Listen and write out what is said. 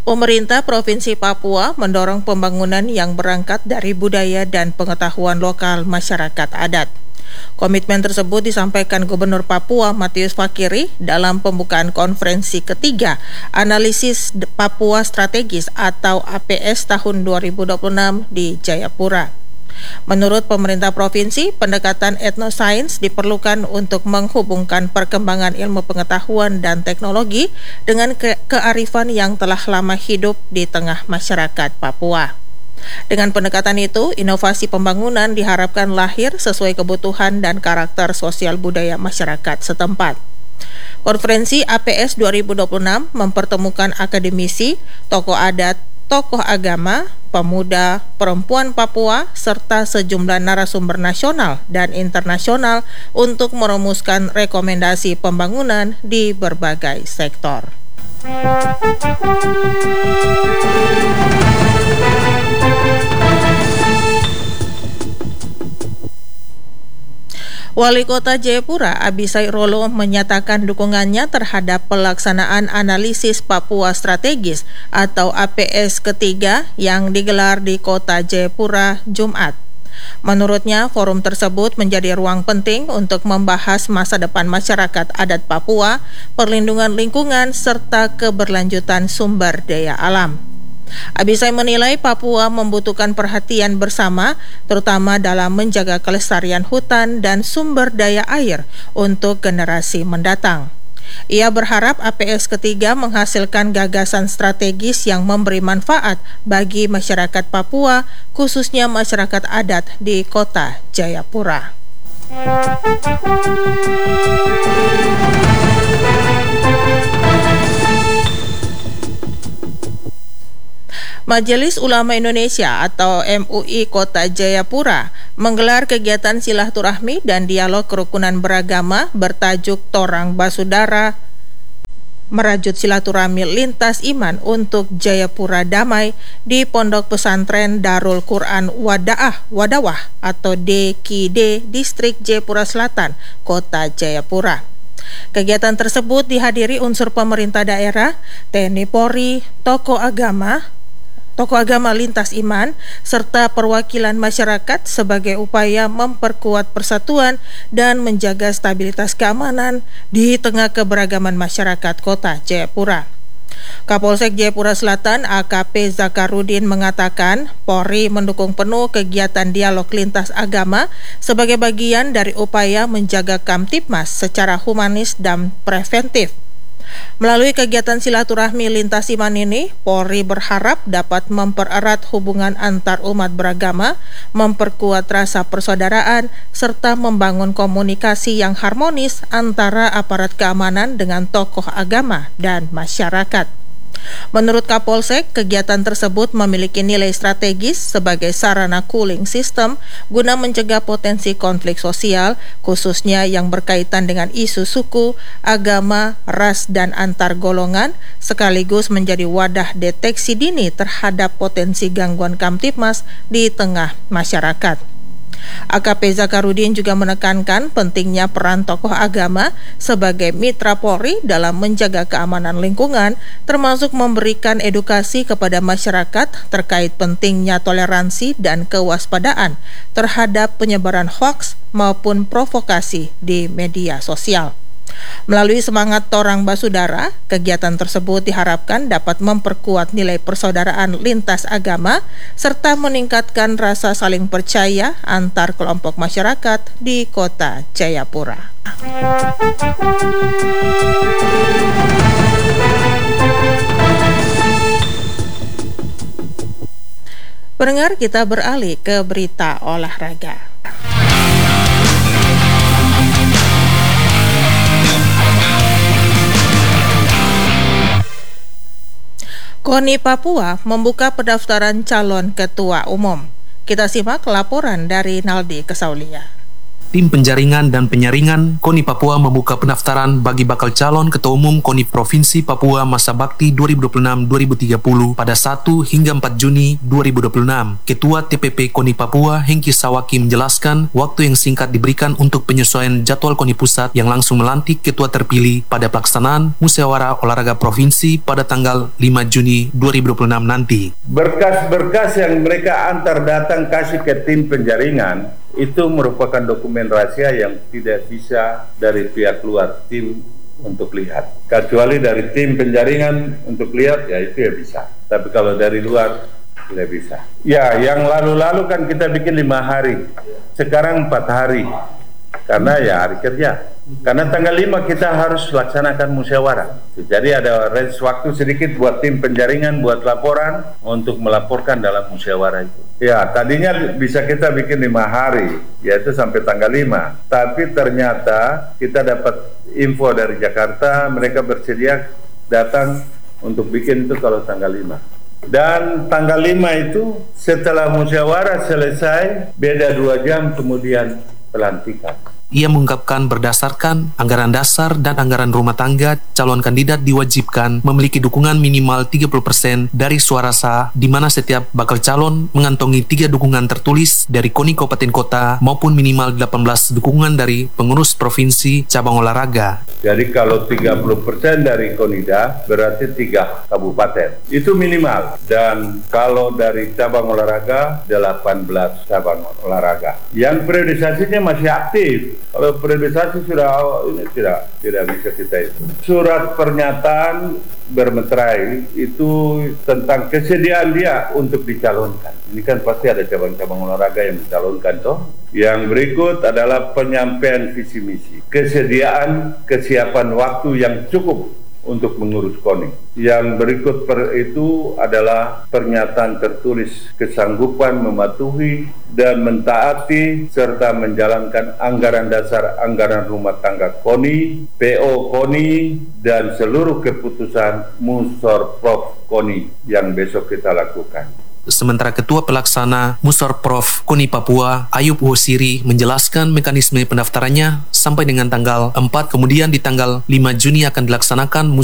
Pemerintah Provinsi Papua mendorong pembangunan yang berangkat dari budaya dan pengetahuan lokal masyarakat adat. Komitmen tersebut disampaikan Gubernur Papua Matius Fakiri dalam pembukaan konferensi ketiga Analisis Papua Strategis atau APS tahun 2026 di Jayapura. Menurut pemerintah provinsi, pendekatan etnosains diperlukan untuk menghubungkan perkembangan ilmu pengetahuan dan teknologi dengan kearifan yang telah lama hidup di tengah masyarakat Papua. Dengan pendekatan itu, inovasi pembangunan diharapkan lahir sesuai kebutuhan dan karakter sosial budaya masyarakat setempat. Konferensi APS 2026 mempertemukan akademisi, tokoh adat, tokoh agama, pemuda, perempuan Papua, serta sejumlah narasumber nasional dan internasional untuk merumuskan rekomendasi pembangunan di berbagai sektor. Wali Kota Jayapura Abisai Rolo menyatakan dukungannya terhadap pelaksanaan analisis Papua Strategis atau APS ketiga yang digelar di Kota Jayapura Jumat. Menurutnya, forum tersebut menjadi ruang penting untuk membahas masa depan masyarakat adat Papua, perlindungan lingkungan, serta keberlanjutan sumber daya alam. Abisai menilai Papua membutuhkan perhatian bersama, terutama dalam menjaga kelestarian hutan dan sumber daya air untuk generasi mendatang. Ia berharap APS ketiga menghasilkan gagasan strategis yang memberi manfaat bagi masyarakat Papua, khususnya masyarakat adat di Kota Jayapura. Majelis Ulama Indonesia atau MUI Kota Jayapura menggelar kegiatan silaturahmi dan dialog kerukunan beragama bertajuk Torang Basudara merajut silaturahmi lintas iman untuk Jayapura Damai di Pondok Pesantren Darul Quran Wadawah atau DQD Distrik Jayapura Selatan, Kota Jayapura. Kegiatan tersebut dihadiri unsur pemerintah daerah, TNI Polri, tokoh agama lintas iman, serta perwakilan masyarakat sebagai upaya memperkuat persatuan dan menjaga stabilitas keamanan di tengah keberagaman masyarakat Kota Jayapura. Kapolsek Jayapura Selatan AKP Zakarudin mengatakan Polri mendukung penuh kegiatan dialog lintas agama sebagai bagian dari upaya menjaga Kamtibmas secara humanis dan preventif. Melalui kegiatan silaturahmi lintas iman ini, Polri berharap dapat mempererat hubungan antar umat beragama, memperkuat rasa persaudaraan, serta membangun komunikasi yang harmonis antara aparat keamanan dengan tokoh agama dan masyarakat. Menurut Kapolsek, kegiatan tersebut memiliki nilai strategis sebagai sarana cooling system guna mencegah potensi konflik sosial, khususnya yang berkaitan dengan isu suku, agama, ras, dan antar golongan, sekaligus menjadi wadah deteksi dini terhadap potensi gangguan Kamtibmas di tengah masyarakat. AKP Zakarudin juga menekankan pentingnya peran tokoh agama sebagai mitra Polri dalam menjaga keamanan lingkungan, termasuk memberikan edukasi kepada masyarakat terkait pentingnya toleransi dan kewaspadaan terhadap penyebaran hoaks maupun provokasi di media sosial. Melalui semangat Torang Basudara, kegiatan tersebut diharapkan dapat memperkuat nilai persaudaraan lintas agama serta meningkatkan rasa saling percaya antar kelompok masyarakat di Kota Jayapura. Pendengar, kita beralih ke berita olahraga. KONI Papua membuka pendaftaran calon ketua umum. Kita simak laporan dari Naldi Kesaulia. Tim penjaringan dan penyaringan KONI Papua membuka pendaftaran bagi bakal calon Ketua Umum KONI Provinsi Papua masa bakti 2026-2030 pada 1 hingga 4 Juni 2026. Ketua TPP KONI Papua Hengki Sawaki menjelaskan waktu yang singkat diberikan untuk penyesuaian jadwal KONI Pusat yang langsung melantik ketua terpilih pada pelaksanaan Musyawarah Olahraga Provinsi pada tanggal 5 Juni 2026 nanti. Berkas-berkas yang mereka antar datang kasih ke tim penjaringan itu merupakan dokumen rahasia yang tidak bisa dari pihak luar tim untuk lihat. Kecuali dari tim penjaringan untuk lihat, ya itu ya bisa. Tapi kalau dari luar tidak bisa. Ya, yang lalu-lalu kan kita bikin 5 hari. Sekarang 4 hari. Karena ya hari kerja. Karena tanggal 5 kita harus laksanakan musyawarah. Jadi ada range waktu sedikit buat tim penjaringan, buat laporan untuk melaporkan dalam musyawarah itu. Ya, tadinya bisa kita bikin 5 hari, yaitu sampai tanggal 5. Tapi ternyata kita dapat info dari Jakarta, mereka bersedia datang untuk bikin itu kalau tanggal 5. Dan tanggal 5 itu setelah musyawarah selesai, beda 2 jam kemudian pelantikan. Ia mengungkapkan berdasarkan anggaran dasar dan anggaran rumah tangga, calon kandidat diwajibkan memiliki dukungan minimal 30% dari suara sah, di mana setiap bakal calon mengantongi 3 dukungan tertulis dari KONI Kabupaten Kota maupun minimal 18 dukungan dari pengurus provinsi cabang olahraga. Jadi kalau 30% dari KONIDA berarti 3 kabupaten. Itu minimal. Dan kalau dari cabang olahraga 18 cabang olahraga. Yang periodisasinya masih aktif. Kalau periodisasi sudah ini tidak bisa kita itu. Surat pernyataan bermeterai itu tentang kesediaan dia untuk dicalonkan. Ini kan pasti ada cabang-cabang olahraga yang dicalonkan toh. Yang berikut adalah penyampaian visi misi. Kesiapan waktu yang cukup untuk mengurus KONI. Yang berikut itu adalah pernyataan tertulis kesanggupan mematuhi dan mentaati serta menjalankan anggaran dasar anggaran rumah tangga KONI, PO KONI, dan seluruh keputusan Musyawarah KONI yang besok kita lakukan. Sementara Ketua Pelaksana Musyawarah KONI Papua, Ayub Wosiri, menjelaskan mekanisme pendaftarannya sampai dengan tanggal 4, kemudian di tanggal 5 Juni akan dilaksanakan